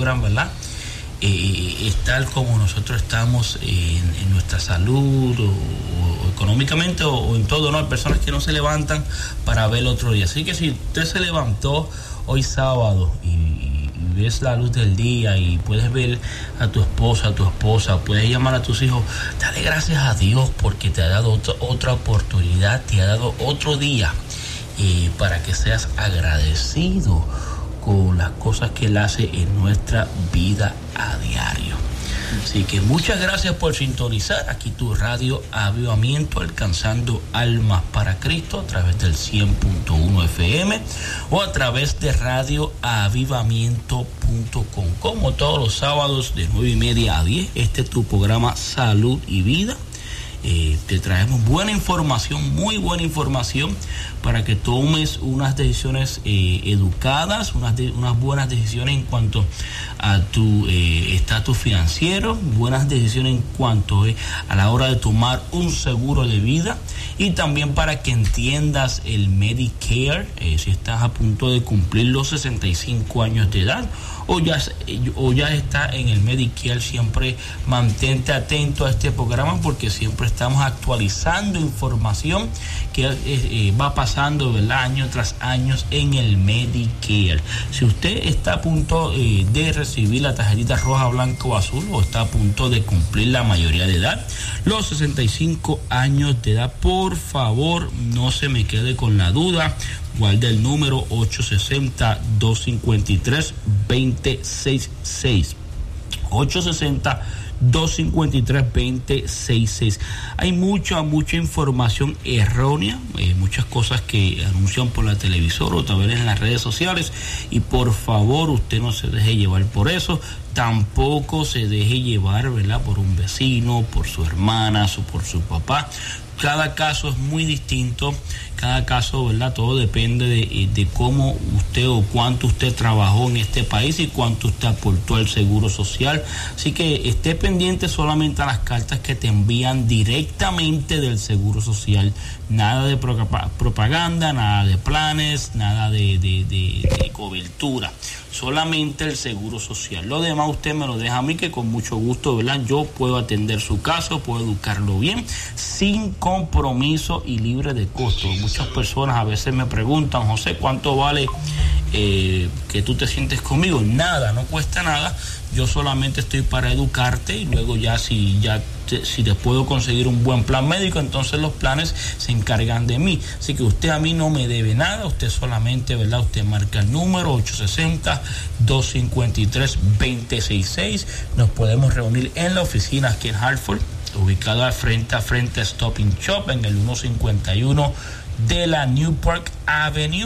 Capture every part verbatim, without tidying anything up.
logran, ¿verdad?, eh, estar como nosotros estamos en, en nuestra salud o, o económicamente o, o en todo, ¿no? Hay personas que no se levantan para ver el otro día. Así que si usted se levantó hoy sábado y, y ves la luz del día y puedes ver a tu esposa, a tu esposa, puedes llamar a tus hijos, dale gracias a Dios porque te ha dado otra, otra oportunidad, te ha dado otro día eh, para que seas agradecido con las cosas que Él hace en nuestra vida a diario. Así que muchas gracias por sintonizar aquí tu radio Avivamiento, alcanzando almas para Cristo a través del cien punto uno F M o a través de radio avivamiento punto com. Como todos los sábados de nueve y media a diez, este es tu programa Salud y Vida. Eh, te traemos buena información, muy buena información para que tomes unas decisiones eh, educadas, unas, de, unas buenas decisiones en cuanto a tu eh, estatus financiero, buenas decisiones en cuanto eh, a la hora de tomar un seguro de vida y también para que entiendas el Medicare, eh, si estás a punto de cumplir los sesenta y cinco años de edad o ya, o ya está en el Medicare, siempre mantente atento a este programa porque siempre estamos actualizando información que eh, eh, va pasando, ¿verdad?, año tras año en el Medicare. Si usted está a punto eh, de recibir la tarjetita roja, blanca o azul o está a punto de cumplir la mayoría de edad, los sesenta y cinco años de edad, por favor no se me quede con la duda. Guarda el número ocho seis cero, dos cinco tres, dos cero seis seis. ocho seis cero, dos cinco tres, dos cero seis seis. Hay mucha, mucha información errónea, eh, muchas cosas que anuncian por la televisora o también en las redes sociales, y por favor usted no se deje llevar por eso. Tampoco se deje llevar, ¿verdad?, por un vecino, por su hermana o por su papá. Cada caso es muy distinto, cada caso, ¿verdad?, todo depende de, de cómo usted o cuánto usted trabajó en este país y cuánto usted aportó al seguro social. Así que esté pendiente solamente a las cartas que te envían directamente del seguro social. Nada de pro- propaganda, nada de planes, nada de, de, de, de cobertura. Solamente el seguro social. Lo demás usted me lo deja a mí, que con mucho gusto, ¿verdad?, yo puedo atender su caso, puedo educarlo bien, sin compromiso y libre de costo. Muchas personas a veces me preguntan, José, ¿cuánto vale eh, que tú te sientes conmigo? Nada, no cuesta nada. Yo solamente estoy para educarte y luego ya si ya te, si te puedo conseguir un buen plan médico, entonces los planes se encargan de mí. Así que usted a mí no me debe nada, usted solamente, ¿verdad?, usted marca el número ocho seis cero, dos cinco tres, dos cero seis seis. Nos podemos reunir en la oficina aquí en Hartford, ubicada frente a frente a Stop and Shop en el ciento cincuenta y uno de la Newport Avenue.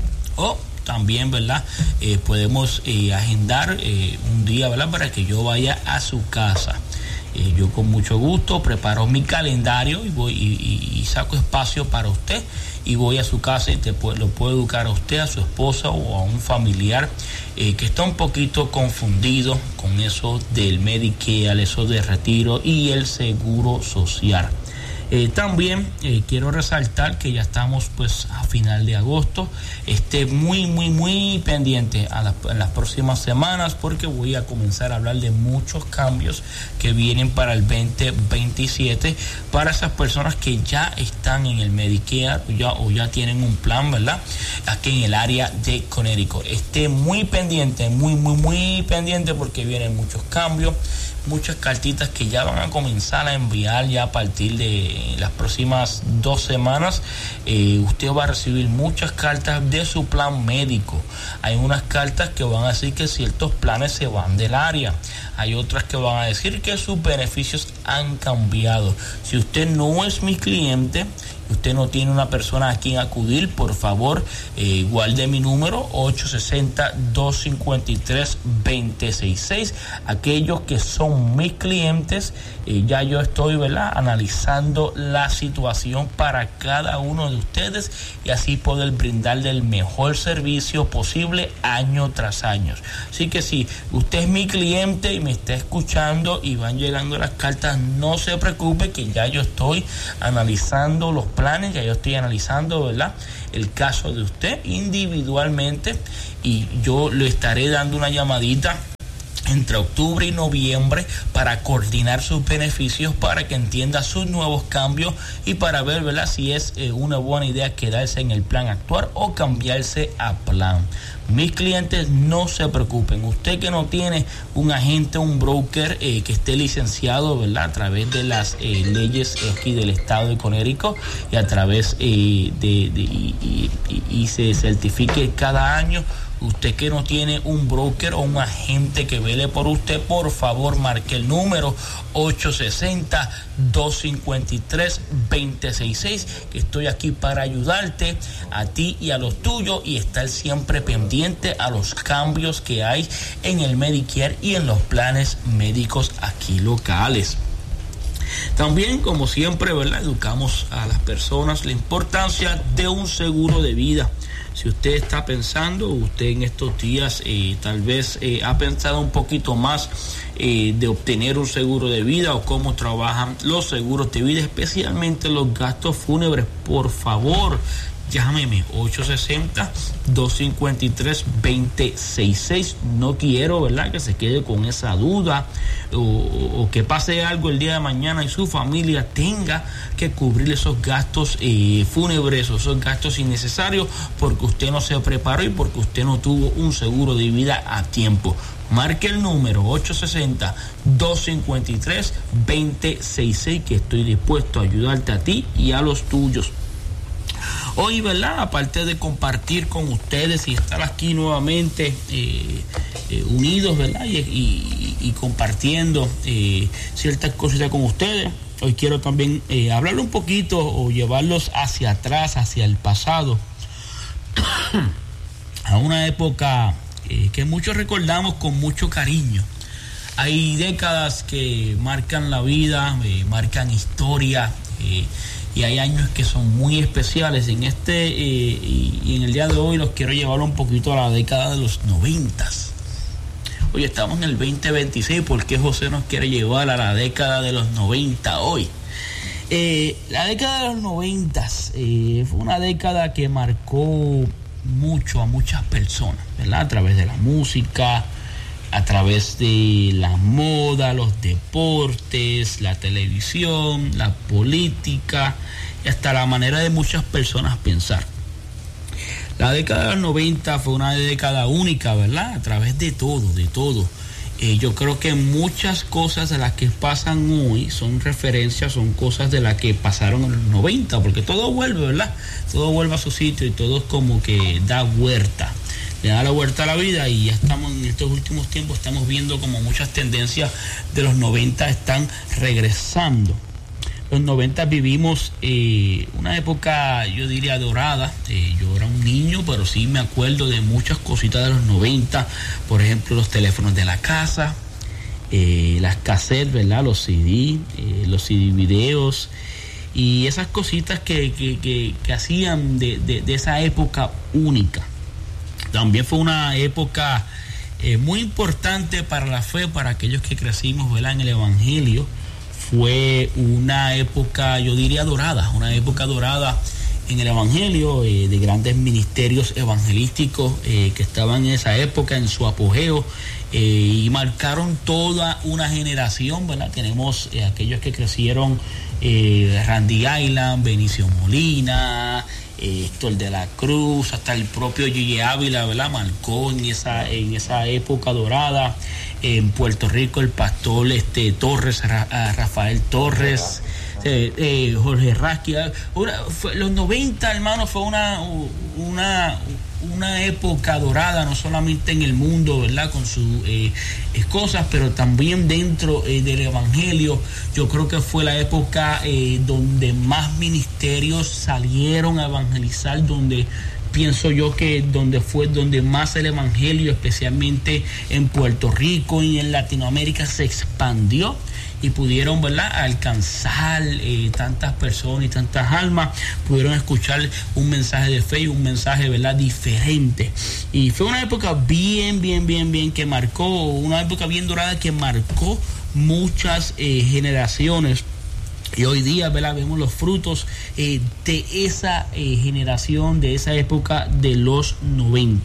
O también, ¿verdad?, eh, podemos eh, agendar eh, un día, ¿verdad?, para que yo vaya a su casa. Eh, yo con mucho gusto preparo mi calendario y voy y, y, y saco espacio para usted y voy a su casa y te lo puedo educar a usted, a su esposa o a un familiar eh, que está un poquito confundido con eso del Medicare, eso de retiro y el seguro social. Eh, también eh, quiero resaltar que ya estamos pues a final de agosto. Esté muy muy muy pendiente a, la, a las próximas semanas porque voy a comenzar a hablar de muchos cambios que vienen para el veinte veintisiete para esas personas que ya están en el Medicare o ya, o ya tienen un plan, ¿verdad?, aquí en el área de Connecticut. Esté muy pendiente, muy muy muy pendiente porque vienen muchos cambios, muchas cartitas que ya van a comenzar a enviar ya a partir de las próximas dos semanas. Eh, usted va a recibir muchas cartas de su plan médico. Hay unas cartas que van a decir que ciertos planes se van del área. Hay otras que van a decir que sus beneficios han cambiado. Si usted no es mi cliente, usted no tiene una persona a quien acudir, por favor, eh, guarde mi número ocho seis cero, dos cinco tres, dos cero seis seis. Aquellos que son mis clientes, eh, ya yo estoy, ¿verdad?, analizando la situación para cada uno de ustedes y así poder brindarle el mejor servicio posible año tras año. Así que si usted es mi cliente y me está escuchando y van llegando las cartas, no se preocupe que ya yo estoy analizando los planes, ya yo estoy analizando, ¿verdad?, el caso de usted individualmente y yo le estaré dando una llamadita entre octubre y noviembre para coordinar sus beneficios, para que entienda sus nuevos cambios y para ver, ¿verdad?, si es eh, una buena idea quedarse en el plan actual o cambiarse a plan. Mis clientes, no se preocupen. Usted que no tiene un agente, un broker eh, que esté licenciado, ¿verdad?, a través de las eh, leyes aquí del estado de Connecticut y a través eh, de, de y, y, y se certifique cada año. Usted que no tiene un broker o un agente que vele por usted, por favor marque el número ocho seis cero, dos cinco tres, dos cero seis seis, que estoy aquí para ayudarte a ti y a los tuyos y estar siempre pendiente a los cambios que hay en el Medicare y en los planes médicos aquí locales. También, como siempre, ¿verdad?, educamos a las personas la importancia de un seguro de vida. Si usted está pensando, usted en estos días eh, tal vez eh, ha pensado un poquito más eh, de obtener un seguro de vida o cómo trabajan los seguros de vida, especialmente los gastos fúnebres, por favor, llámeme ocho seis cero, dos cinco tres, dos cero seis seis. No quiero, ¿verdad?, que se quede con esa duda o, o que pase algo el día de mañana y su familia tenga que cubrir esos gastos eh, fúnebres o esos gastos innecesarios porque usted no se preparó y porque usted no tuvo un seguro de vida a tiempo. Marque el número ocho seis cero, dos cinco tres, dos cero seis seis, que estoy dispuesto a ayudarte a ti y a los tuyos. Hoy, ¿verdad?, aparte de compartir con ustedes y estar aquí nuevamente eh, eh, unidos, ¿verdad?, y, y, y compartiendo eh, ciertas cositas con ustedes, hoy quiero también eh, hablar un poquito o llevarlos hacia atrás, hacia el pasado, a una época eh, que muchos recordamos con mucho cariño. Hay décadas que marcan la vida, eh, marcan historia, eh, y hay años que son muy especiales. En este eh, y, y en el día de hoy los quiero llevar un poquito a la década de los noventas. Hoy estamos en el veinte veintiséis, ¿por qué José nos quiere llevar a la década de los noventa hoy? Eh, la década de los noventas eh, fue una década que marcó mucho a muchas personas, ¿verdad?, a través de la música, a través de la moda, los deportes, la televisión, la política y hasta la manera de muchas personas pensar. La década de los noventa fue una década única, ¿verdad?, a través de todo, de todo. Eh, yo creo que muchas cosas de las que pasan hoy son referencias, son cosas de las que pasaron en los noventa, porque todo vuelve, ¿verdad? Todo vuelve a su sitio y todo es como que da vuelta. Le da la vuelta a la vida y ya estamos en estos últimos tiempos, estamos viendo como muchas tendencias de los noventa están regresando. Los noventa vivimos eh, una época, yo diría, dorada. Eh, yo era un niño, pero sí me acuerdo de muchas cositas de los noventa. Por ejemplo, los teléfonos de la casa, eh, las cassettes, ¿verdad?, los C D, eh, los C D videos y esas cositas que, que, que, que hacían de, de, de esa época única. También fue una época eh, muy importante para la fe, para aquellos que crecimos, ¿verdad?, en el Evangelio. Fue una época, yo diría, dorada, una época dorada en el Evangelio, eh, de grandes ministerios evangelísticos eh, que estaban en esa época, en su apogeo, eh, y marcaron toda una generación, ¿verdad? Tenemos eh, aquellos que crecieron, eh, Randy Island, Benicio Molina, eh, Héctor de la Cruz, hasta el propio Gigi Ávila, ¿verdad?, marcó en esa, en esa época dorada. En Puerto Rico, el pastor este, Torres, Ra, Rafael Torres, eh, eh, Jorge Rasky. Una, fue, los noventa, hermano, fue una, una, una época dorada, no solamente en el mundo, ¿verdad?, con sus eh, cosas, pero también dentro eh, del Evangelio. Yo creo que fue la época eh, donde más ministerios salieron a evangelizar, donde pienso yo que donde fue donde más el Evangelio, especialmente en Puerto Rico y en Latinoamérica, se expandió y pudieron, ¿verdad?, alcanzar eh, tantas personas y tantas almas, pudieron escuchar un mensaje de fe y un mensaje, ¿verdad?, diferente. Y fue una época bien, bien, bien, bien que marcó, una época bien dorada que marcó muchas eh, generaciones. Y hoy día, ¿verdad?, vemos los frutos eh, de esa eh, generación, de esa época de los noventa.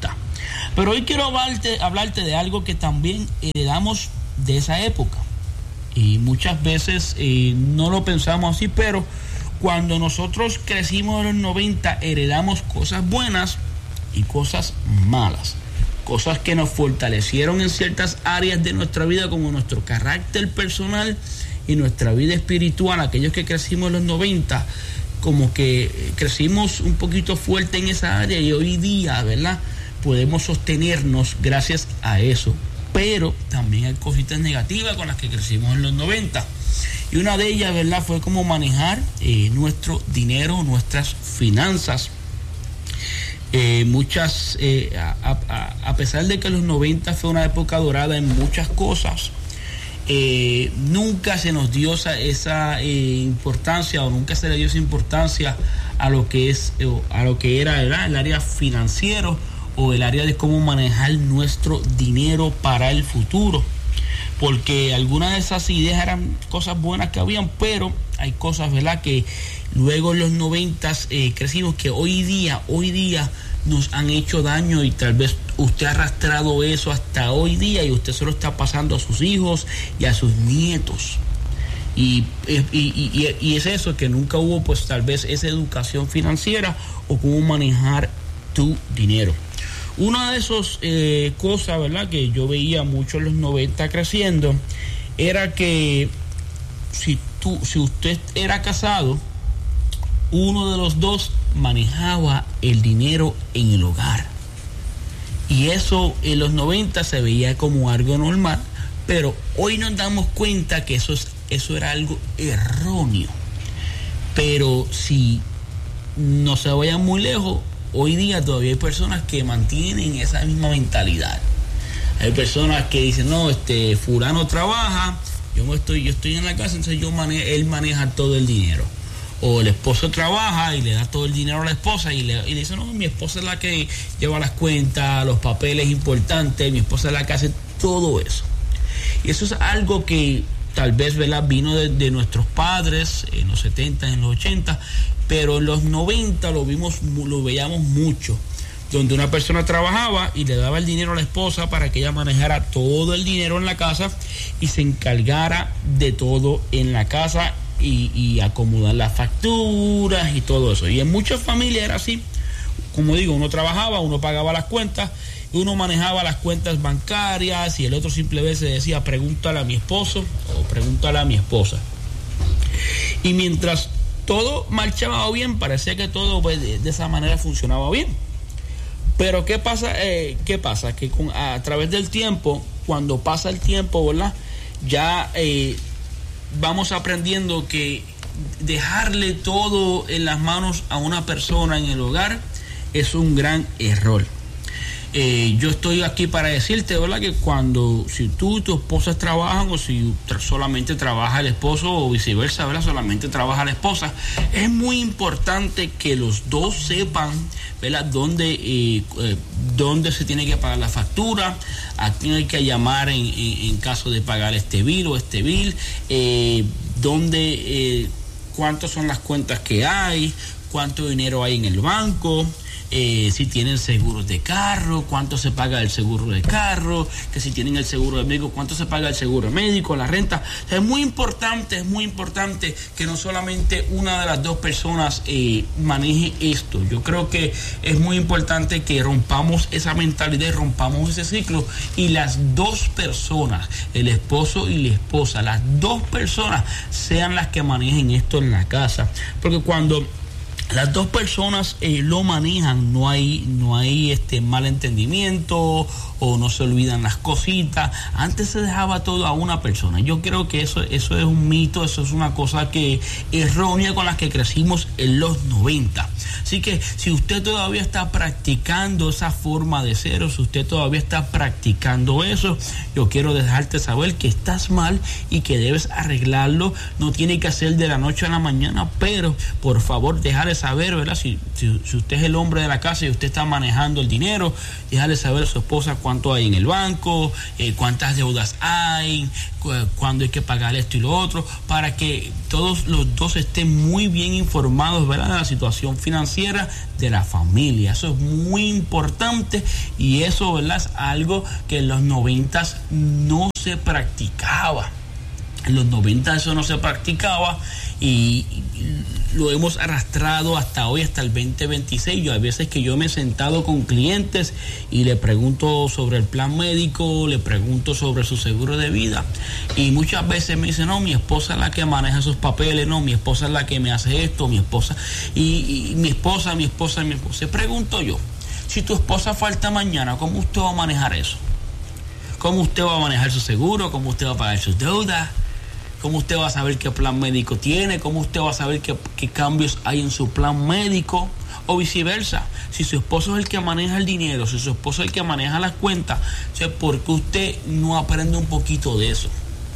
Pero hoy quiero hablarte, hablarte de algo que también heredamos de esa época. Y muchas veces eh, no lo pensamos así, pero cuando nosotros crecimos en los noventa, heredamos cosas buenas y cosas malas. Cosas que nos fortalecieron en ciertas áreas de nuestra vida, como nuestro carácter personal y nuestra vida espiritual. Aquellos que crecimos en los noventa, como que crecimos un poquito fuerte en esa área y hoy día, ¿verdad?, podemos sostenernos gracias a eso. Pero también hay cositas negativas con las que crecimos en los noventa. Y una de ellas, ¿verdad?, fue cómo manejar eh, nuestro dinero, nuestras finanzas. Eh, muchas, eh, a, a, a pesar de que los noventa fue una época dorada en muchas cosas, eh, nunca se nos dio esa, esa eh, importancia, o nunca se le dio esa importancia a lo que es, eh, a lo que era, ¿verdad?, el área financiero, o el área de cómo manejar nuestro dinero para el futuro. Porque algunas de esas ideas eran cosas buenas que habían, pero hay cosas, ¿verdad?, que luego en los noventas eh, crecimos, que hoy día, hoy día nos han hecho daño, y tal vez usted ha arrastrado eso hasta hoy día y usted se lo está pasando a sus hijos y a sus nietos. Y, y, y, y es eso, que nunca hubo pues tal vez esa educación financiera o cómo manejar tu dinero. Una de esas eh, cosas, ¿verdad?, que yo veía mucho en los noventa creciendo, era que si, tú, si usted era casado, uno de los dos manejaba el dinero en el hogar. Y eso en los noventa se veía como algo normal, pero hoy nos damos cuenta que eso, es, eso era algo erróneo. Pero si no se vayan muy lejos, hoy día todavía hay personas que mantienen esa misma mentalidad. Hay personas que dicen, no, este fulano trabaja, yo me estoy, yo estoy en la casa, entonces yo mane- él maneja todo el dinero. O el esposo trabaja y le da todo el dinero a la esposa y le, y le dice, no, mi esposa es la que lleva las cuentas, los papeles importantes, mi esposa es la que hace todo eso. Y eso es algo que tal vez, ¿verdad?, vino de, de nuestros padres en los setenta, en los ochenta, pero en los noventa lo vimos, lo veíamos mucho, donde una persona trabajaba y le daba el dinero a la esposa para que ella manejara todo el dinero en la casa y se encargara de todo en la casa y, y acomodar las facturas y todo eso. Y en muchas familias era así. Como digo, uno trabajaba, uno pagaba las cuentas, uno manejaba las cuentas bancarias y el otro simplemente decía, pregúntale a mi esposo o pregúntale a mi esposa. Y mientras todo marchaba bien, parecía que todo pues, de, de esa manera funcionaba bien. Pero ¿qué pasa? Eh, ¿qué pasa? Que con, a, a través del tiempo, cuando pasa el tiempo, ¿verdad?, ya eh, vamos aprendiendo que dejarle todo en las manos a una persona en el hogar es un gran error. Eh, yo estoy aquí para decirte, ¿verdad?, que cuando, si tú y tu esposa trabajan, o si tra- solamente trabaja el esposo, o viceversa, ¿verdad?, solamente trabaja la esposa, es muy importante que los dos sepan, ¿verdad?, dónde, eh, eh, dónde se tiene que pagar la factura, a quién hay que llamar en, en, en caso de pagar este bill o este bill, eh, dónde, eh, cuántas son las cuentas que hay, cuánto dinero hay en el banco. Eh, si tienen seguros de carro, cuánto se paga el seguro de carro, que si tienen el seguro de médico, cuánto se paga el seguro de médico, la renta. O sea, es muy importante, es muy importante que no solamente una de las dos personas eh, maneje esto. Yo creo que es muy importante que rompamos esa mentalidad, rompamos ese ciclo y las dos personas, el esposo y la esposa, las dos personas sean las que manejen esto en la casa. Porque cuando las dos personas eh, lo manejan, no hay, no hay este malentendimiento o no se olvidan las cositas. Antes se dejaba todo a una persona. Yo creo que eso, eso es un mito, eso es una cosa que errónea con la que crecimos en los noventa. Así que si usted todavía está practicando esa forma de ser, o si usted todavía está practicando eso, yo quiero dejarte saber que estás mal y que debes arreglarlo. No tiene que hacer de la noche a la mañana, pero por favor dejar esa saber, ¿verdad? Si, si, si usted es el hombre de la casa y usted está manejando el dinero, déjale saber a su esposa cuánto hay en el banco, eh, cuántas deudas hay, cu- cuándo hay que pagar esto y lo otro, para que todos los dos estén muy bien informados, ¿verdad?, de la situación financiera de la familia. Eso es muy importante y eso, ¿verdad?, es algo que en los noventas no se practicaba. En los noventa eso no se practicaba y lo hemos arrastrado hasta hoy, hasta el veinte veintiséis. Yo hay veces que yo me he sentado con clientes y le pregunto sobre el plan médico, le pregunto sobre su seguro de vida y muchas veces me dicen, no, mi esposa es la que maneja esos papeles, no, mi esposa es la que me hace esto, mi esposa y, y mi esposa, mi esposa, mi esposa. Pregunto yo, si tu esposa falta mañana, ¿cómo usted va a manejar eso? ¿Cómo usted va a manejar su seguro? ¿Cómo usted va a pagar sus deudas? ¿Cómo usted va a saber qué plan médico tiene? ¿Cómo usted va a saber qué, qué cambios hay en su plan médico? O viceversa. Si su esposo es el que maneja el dinero, si su esposo es el que maneja las cuentas, ¿por qué usted no aprende un poquito de eso?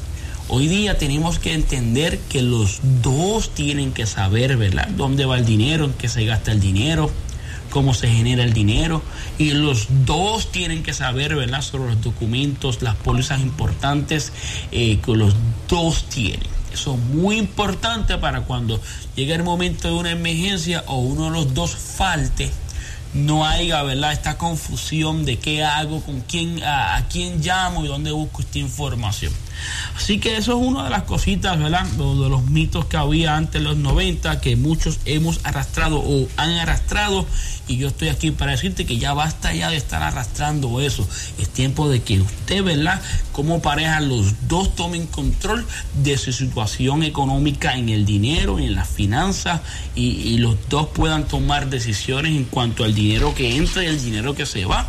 Hoy día tenemos que entender que los dos tienen que saber, ¿verdad?, dónde va el dinero, en qué se gasta el dinero, cómo se genera el dinero, y los dos tienen que saber, ¿verdad?, sobre los documentos, las pólizas importantes eh, que los dos tienen. Eso es muy importante para cuando llegue el momento de una emergencia o uno de los dos falte, no haya, ¿verdad?, esta confusión de qué hago, con quién, a, a quién llamo y dónde busco esta información. Así que eso es una de las cositas, ¿verdad?, de, de los mitos que había antes de los noventa, que muchos hemos arrastrado o han arrastrado, y yo estoy aquí para decirte que ya basta ya de estar arrastrando eso. Es tiempo de que usted, ¿verdad?, como pareja, los dos tomen control de su situación económica en el dinero, en las finanzas, y, y los dos puedan tomar decisiones en cuanto al dinero que entra y el dinero que se va.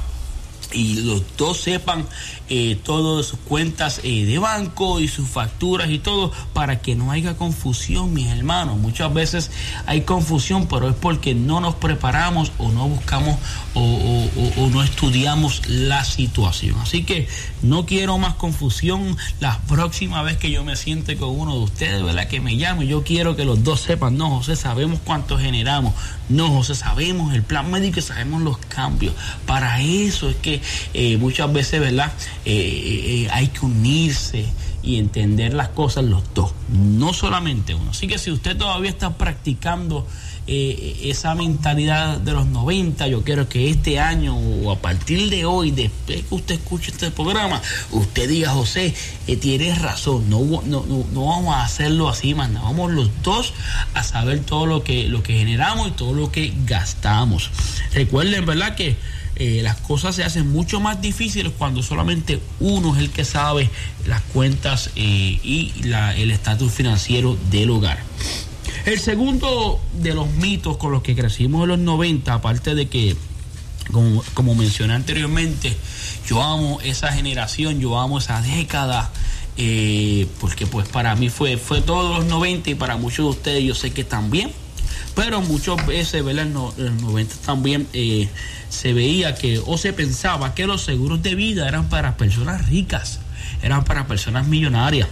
Y los dos sepan eh, todo de sus cuentas eh, de banco y sus facturas y todo, para que no haya confusión, mis hermanos. Muchas veces hay confusión, pero es porque no nos preparamos o no buscamos o, o, o, o no estudiamos la situación. Así que no quiero más confusión. La próxima vez que yo me siente con uno de ustedes, ¿verdad?, que me llame, yo quiero que los dos sepan, no, José, sabemos cuánto generamos, no, José, sabemos el plan médico y sabemos los cambios. Para eso es que Eh, muchas veces, ¿verdad?, eh, eh, hay que unirse y entender las cosas los dos, no solamente uno. Así que si usted todavía está practicando eh, esa mentalidad de los noventa, yo quiero que este año o a partir de hoy, después que usted escuche este programa, usted diga, José, eh, tienes razón, no, no, no, no vamos a hacerlo así, más nada, vamos los dos a saber todo lo que, lo que generamos y todo lo que gastamos. Recuerden, ¿verdad?, que Eh, las cosas se hacen mucho más difíciles cuando solamente uno es el que sabe las cuentas eh, y la, el estatus financiero del hogar. El segundo de los mitos con los que crecimos en los noventa, aparte de que, como, como mencioné anteriormente, yo amo esa generación, yo amo esa década, eh, porque pues para mí fue, fue todos los noventa y para muchos de ustedes yo sé que también. Pero muchas veces, ¿verdad?, en los noventa también eh, se veía que o se pensaba que los seguros de vida eran para personas ricas, eran para personas millonarias.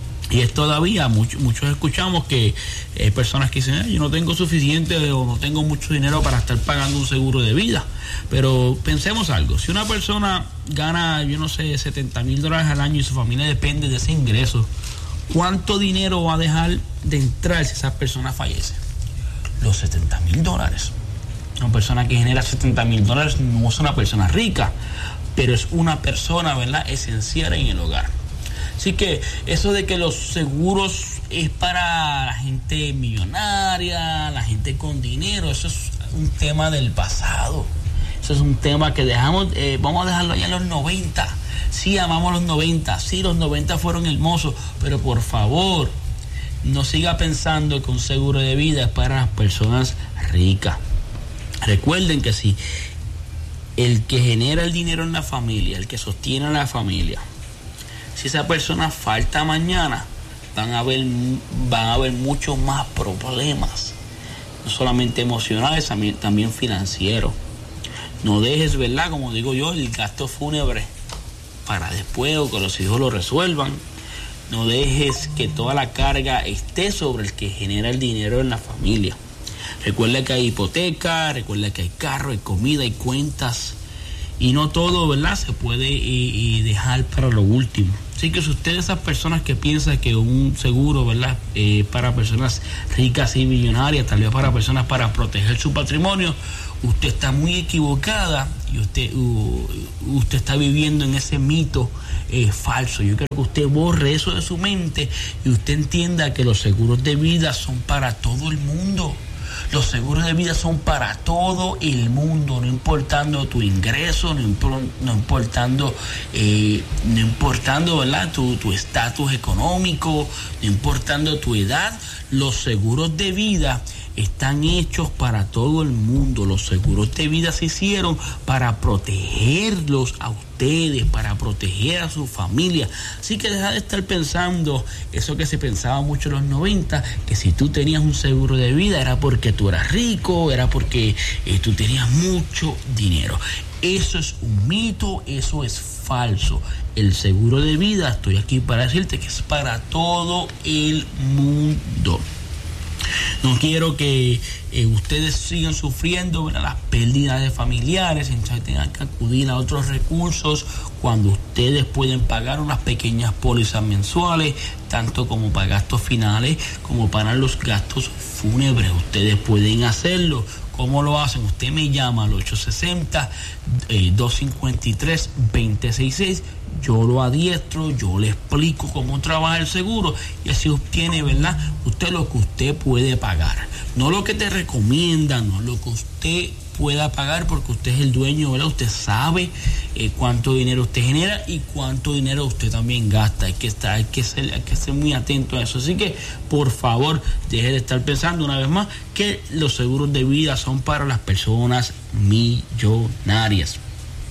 Y es todavía, muchos, muchos escuchamos que hay personas que dicen, eh, yo no tengo suficiente o no tengo mucho dinero para estar pagando un seguro de vida. Pero pensemos algo, si una persona gana, yo no sé, setenta mil dólares al año y su familia depende de ese ingreso, ¿cuánto dinero va a dejar de entrar si esa persona fallece? Los setenta mil dólares. Una persona que genera setenta mil dólares no es una persona rica, pero es una persona, ¿verdad?, esencial en el hogar. Así que eso de que los seguros es para la gente millonaria, la gente con dinero, eso es un tema del pasado. Eso es un tema que dejamos, eh, vamos a dejarlo allá en los noventa. Sí, amamos los noventa, sí, los noventa fueron hermosos, pero por favor, no siga pensando que un seguro de vida es para las personas ricas. Recuerden que si el que genera el dinero en la familia, el que sostiene a la familia, si esa persona falta mañana, van a haber, van a haber muchos más problemas, no solamente emocionales, también, también financieros. No dejes, ¿verdad?, como digo yo, el gasto fúnebre para después o que los hijos lo resuelvan. No dejes que toda la carga esté sobre el que genera el dinero en la familia. Recuerda que hay hipoteca, recuerda que hay carro, hay comida, hay cuentas. Y no todo, ¿verdad?, se puede eh, eh, dejar para lo último. Así que si usted es esas personas que piensan que un seguro, ¿verdad?, eh, para personas ricas y millonarias, tal vez para personas para proteger su patrimonio, usted está muy equivocada y usted, uh, usted está viviendo en ese mito eh, falso. Yo creo que usted borre eso de su mente y usted entienda que los seguros de vida son para todo el mundo. Los seguros de vida son para todo el mundo, no importando tu ingreso, no, impor, no importando, eh, no importando, ¿verdad?, tu tu estatus económico, no importando tu edad. Los seguros de vida están hechos para todo el mundo. Los seguros de vida se hicieron para protegerlos a ustedes, para proteger a su familia. Así que deja de estar pensando eso que se pensaba mucho en los noventa, que si tú tenías un seguro de vida era porque tú eras rico, era porque eh, tú tenías mucho dinero. Eso es un mito, eso es falso. El seguro de vida, estoy aquí para decirte que es para todo el mundo. No quiero que eh, ustedes sigan sufriendo, ¿verdad?, las pérdidas de familiares, entonces tengan que acudir a otros recursos cuando ustedes pueden pagar unas pequeñas pólizas mensuales, tanto como para gastos finales como para los gastos fúnebres. Ustedes pueden hacerlo. ¿Cómo lo hacen? Usted me llama al ocho sesenta, dos cinco tres, dos cero seis seis. Yo lo adiestro, yo le explico cómo trabaja el seguro y así obtiene, ¿verdad?, usted lo que usted puede pagar. No lo que te recomiendan, no lo que usted pueda pagar, porque usted es el dueño, ¿verdad? Usted sabe eh, cuánto dinero usted genera y cuánto dinero usted también gasta. Hay que estar, hay que ser, hay que ser muy atento a eso. Así que, por favor, deje de estar pensando una vez más que los seguros de vida son para las personas millonarias.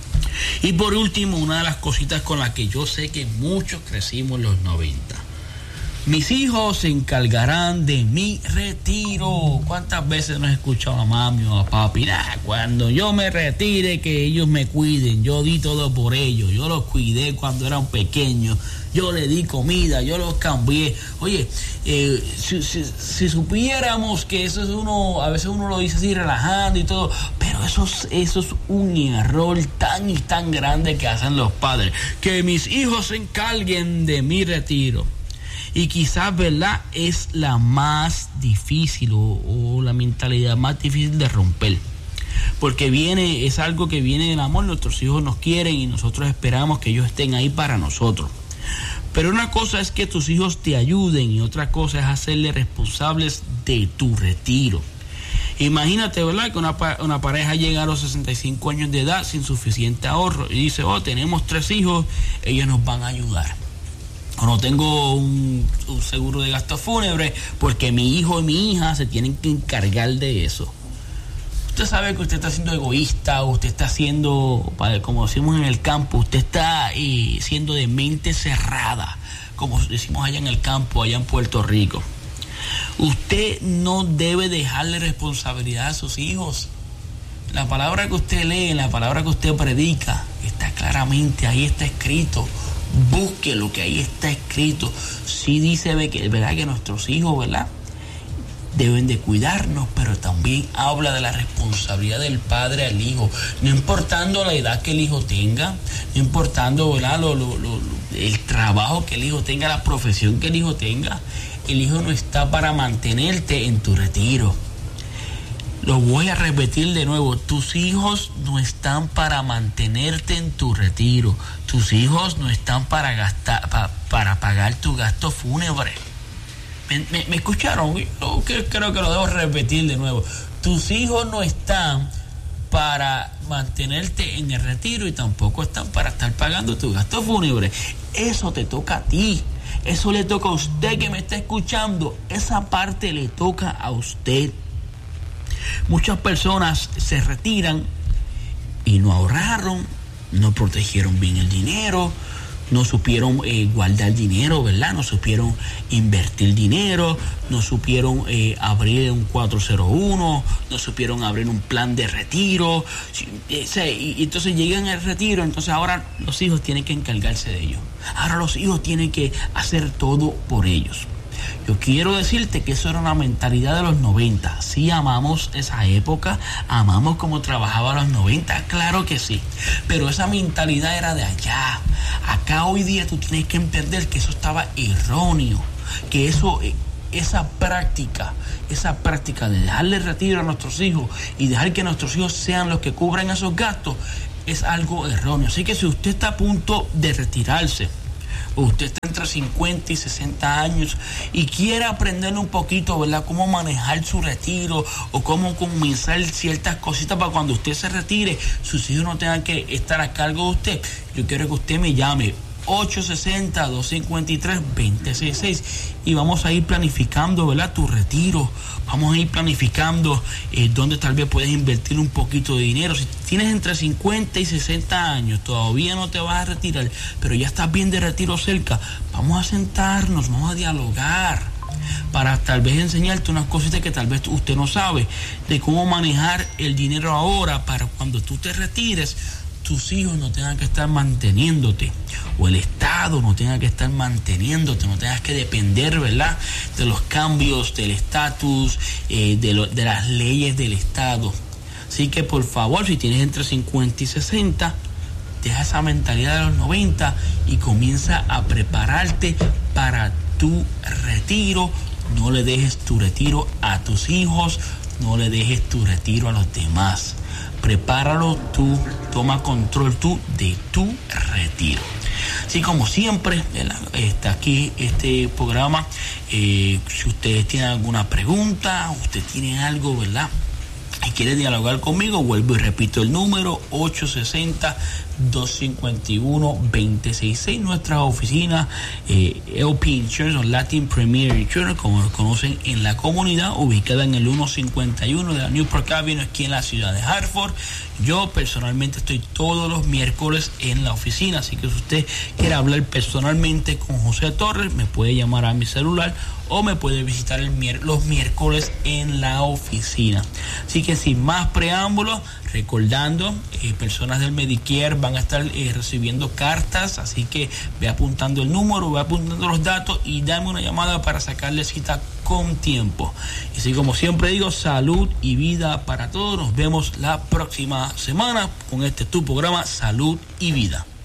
Y por último, una de las cositas con las que yo sé que muchos crecimos en los noventa. Mis hijos se encargarán de mi retiro. ¿Cuántas veces no he escuchado a mami o a papi? Nah, cuando yo me retire, que ellos me cuiden. Yo di todo por ellos. Yo los cuidé cuando eran pequeños. Yo les di comida, yo los cambié. Oye, eh, si, si, si supiéramos que eso es uno, a veces uno lo dice así relajando y todo, pero eso es, eso es un error tan y tan grande que hacen los padres. Que mis hijos se encarguen de mi retiro. Y quizás, ¿verdad?, es la más difícil o, o la mentalidad más difícil de romper. Porque viene, es algo que viene del amor. Nuestros hijos nos quieren y nosotros esperamos que ellos estén ahí para nosotros. Pero una cosa es que tus hijos te ayuden y otra cosa es hacerles responsables de tu retiro. Imagínate, ¿verdad?, que una, una pareja llega a los sesenta y cinco años de edad sin suficiente ahorro y dice, oh, tenemos tres hijos, ellos nos van a ayudar. O no tengo un, un seguro de gastos fúnebres porque mi hijo y mi hija se tienen que encargar de eso. Usted sabe que usted está siendo egoísta, usted está siendo, como decimos en el campo, usted está eh, siendo de mente cerrada, como decimos allá en el campo, allá en Puerto Rico. Usted no debe dejarle responsabilidad a sus hijos. La palabra que usted lee, la palabra que usted predica, está claramente, ahí está escrito. Busque lo que ahí está escrito. Sí dice, ¿verdad?, que nuestros hijos, ¿verdad?, deben de cuidarnos, pero también habla de la responsabilidad del padre al hijo, no importando la edad que el hijo tenga, no importando, ¿verdad?, lo, lo, lo, el trabajo que el hijo tenga, la profesión que el hijo tenga. El hijo no está para mantenerte en tu retiro. Lo voy a repetir de nuevo, tus hijos no están para mantenerte en tu retiro, tus hijos no están para gastar, pa, para pagar tu gasto fúnebre. ¿Me, me, me escucharon? Yo creo que lo debo repetir de nuevo. Tus hijos no están para mantenerte en el retiro y tampoco están para estar pagando tu gasto fúnebre. Eso te toca a ti. Eso le toca a usted que me está escuchando. Esa parte le toca a usted. Muchas personas se retiran y no ahorraron, no protegieron bien el dinero, no supieron eh, guardar dinero, ¿verdad? No supieron invertir dinero, no supieron eh, abrir un cuatro cero uno, no supieron abrir un plan de retiro. Y entonces llegan al retiro, entonces ahora los hijos tienen que encargarse de ellos. Ahora los hijos tienen que hacer todo por ellos. Yo quiero decirte que eso era una mentalidad de los noventa. Sí, amamos esa época, amamos cómo trabajaba los noventa, claro que sí, pero esa mentalidad era de allá. Acá hoy día tú tienes que entender que eso estaba erróneo, que eso, esa práctica, esa práctica de dejarle retiro a nuestros hijos y dejar que nuestros hijos sean los que cubran esos gastos, es algo erróneo. Así que si usted está a punto de retirarse, o usted está entre cincuenta y sesenta años y quiere aprender un poquito, ¿verdad?, cómo manejar su retiro o cómo comenzar ciertas cositas para cuando usted se retire, sus hijos no tengan que estar a cargo de usted, yo quiero que usted me llame ocho seis cero, dos cinco tres, dos cero seis seis y vamos a ir planificando, ¿verdad?, tu retiro. Vamos a ir planificando eh, dónde tal vez puedes invertir un poquito de dinero. Si tienes entre cincuenta y sesenta años, todavía no te vas a retirar, pero ya estás bien de retiro cerca, vamos a sentarnos, vamos a dialogar para tal vez enseñarte unas cositas que tal vez usted no sabe, de cómo manejar el dinero ahora para cuando tú te retires, tus hijos no tengan que estar manteniéndote, o el Estado no tenga que estar manteniéndote, no tengas que depender, ¿verdad?, de los cambios del estatus, eh, de, lo, de las leyes del Estado. Así que por favor, si tienes entre cincuenta y sesenta, deja esa mentalidad de los noventa y comienza a prepararte para tu retiro. No le dejes tu retiro a tus hijos, no le dejes tu retiro a los demás. Prepáralo tú, toma control tú de tu retiro. Así como siempre, está aquí este programa. Eh, si ustedes tienen alguna pregunta, usted tiene algo, ¿verdad?, y quiere dialogar conmigo, vuelvo y repito el número ocho seis cero, dos cinco uno, dos seis seis. Nuestra oficina eh, L P Insurance o Latin Premier Insurance, como lo conocen en la comunidad, ubicada en el ciento cincuenta y uno de la Newport Avenue, aquí en la ciudad de Hartford. Yo personalmente estoy todos los miércoles en la oficina, así que si usted quiere hablar personalmente con José Torres, me puede llamar a mi celular o me puede visitar el mier- los miércoles en la oficina. Así que sin más preámbulos, recordando, eh, personas del Medicare van a estar eh, recibiendo cartas, así que ve apuntando el número, ve apuntando los datos y dame una llamada para sacarle cita con tiempo. Y así como siempre digo, salud y vida para todos. Nos vemos la próxima semana con este tu programa Salud y Vida.